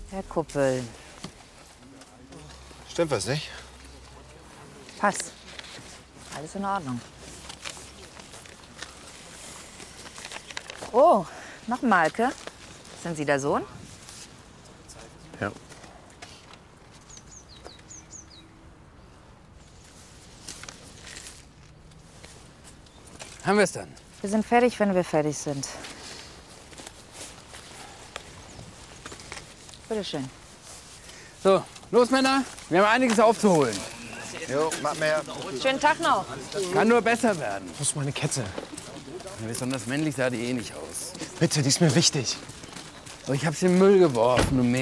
Herr Kuppel. Stimmt was nicht? Passt. Alles in Ordnung. Oh, noch ein Malke. Sind Sie der Sohn? Ja. Haben wir es dann? Wir sind fertig, wenn wir fertig sind. Bitte schön. So, los Männer, wir haben einiges aufzuholen. Jo, mach mehr. Schönen Tag noch. Kann nur besser werden. Wo ist meine Kette? Besonders männlich sah die eh nicht aus. Bitte, die ist mir wichtig. So, ich hab's in den Müll geworfen, du